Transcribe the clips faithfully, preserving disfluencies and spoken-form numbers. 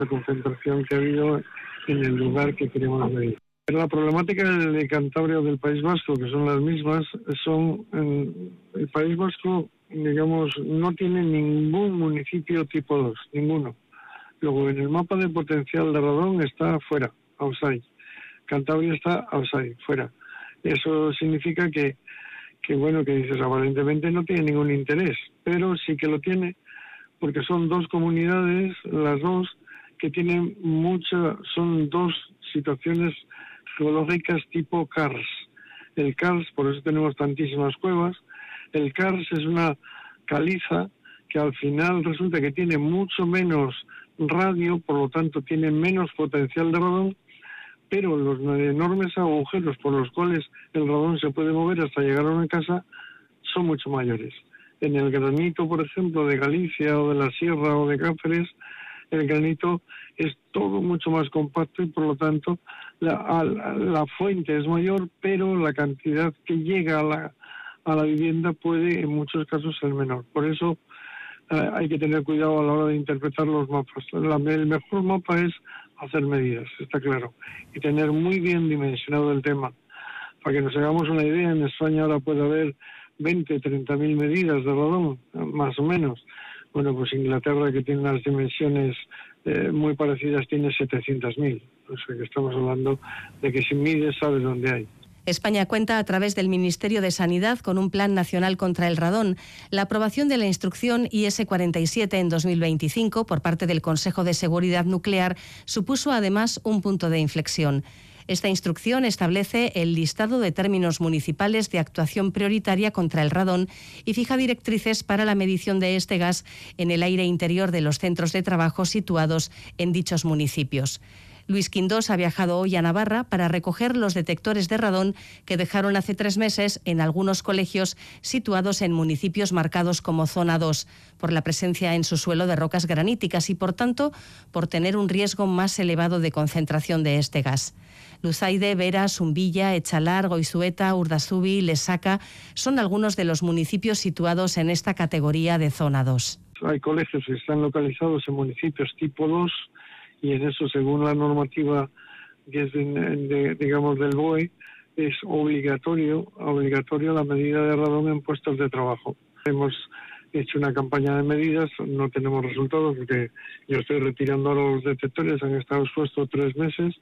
la concentración que ha habido en el lugar que queremos medir. Pero la problemática de Cantabria o del País Vasco, que son las mismas, son en el País Vasco, digamos, no tiene ningún municipio tipo dos, ninguno. Luego, en el mapa de potencial de radón está fuera, outside. Cantabria está outside, fuera. Eso significa que, que bueno, que dices, aparentemente no tiene ningún interés, pero sí que lo tiene, porque son dos comunidades, las dos, que tienen mucha, son dos situaciones geológicas tipo Kars. El Kars, por eso tenemos tantísimas cuevas, el Kars es una caliza que al final resulta que tiene mucho menos radio, por lo tanto tiene menos potencial de radón, pero los enormes agujeros por los cuales el radón se puede mover hasta llegar a una casa son mucho mayores. En el granito, por ejemplo, de Galicia o de la Sierra o de Cáceres, el granito es todo mucho más compacto y por lo tanto la, la fuente es mayor, pero la cantidad que llega a la, a la vivienda puede en muchos casos ser menor. Por eso eh, hay que tener cuidado a la hora de interpretar los mapas. La, el mejor mapa es hacer medidas, está claro, y tener muy bien dimensionado el tema. Para que nos hagamos una idea, en España ahora puede haber veinte, treinta mil medidas de radón, más o menos. Bueno, pues Inglaterra, que tiene unas dimensiones eh, muy parecidas, tiene setecientos mil. O sea que estamos hablando de que si mides sabes dónde hay. España cuenta a través del Ministerio de Sanidad con un Plan Nacional contra el Radón. La aprobación de la instrucción I S cuarenta y siete en dos mil veinticinco por parte del Consejo de Seguridad Nuclear supuso además un punto de inflexión. Esta instrucción establece el listado de términos municipales de actuación prioritaria contra el radón y fija directrices para la medición de este gas en el aire interior de los centros de trabajo situados en dichos municipios. Luis Quindós ha viajado hoy a Navarra para recoger los detectores de radón que dejaron hace tres meses en algunos colegios situados en municipios marcados como zona dos, por la presencia en su suelo de rocas graníticas y, por tanto, por tener un riesgo más elevado de concentración de este gas. Luzaide, Vera, Zumbilla, Echalar, Goizueta, Urdazubí, Lesaca son algunos de los municipios situados en esta categoría de zona dos. Hay colegios que están localizados en municipios tipo dos y en eso, según la normativa que es de, de, digamos del B O E, es obligatorio, obligatorio la medida de radón en puestos de trabajo. Hemos hecho una campaña de medidas, no tenemos resultados porque yo estoy retirando ahora los detectores, han estado expuestos tres meses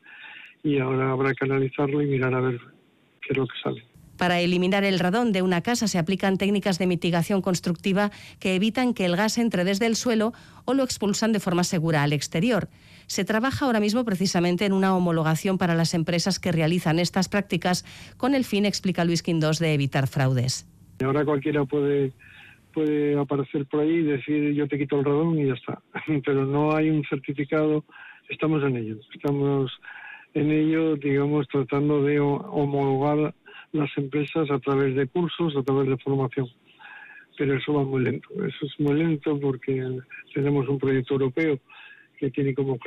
y ahora habrá que analizarlo y mirar a ver qué es lo que sale. Para eliminar el radón de una casa se aplican técnicas de mitigación constructiva que evitan que el gas entre desde el suelo o lo expulsan de forma segura al exterior. Se trabaja ahora mismo precisamente en una homologación para las empresas que realizan estas prácticas con el fin, explica Luis Quindós, de evitar fraudes. Ahora cualquiera puede, puede aparecer por ahí y decir yo te quito el radón y ya está. Pero no hay un certificado, estamos en ello. Estamos en ello, digamos, tratando de homologar las empresas a través de cursos, a través de formación. Pero eso va muy lento. Eso es muy lento porque tenemos un proyecto europeo que tiene como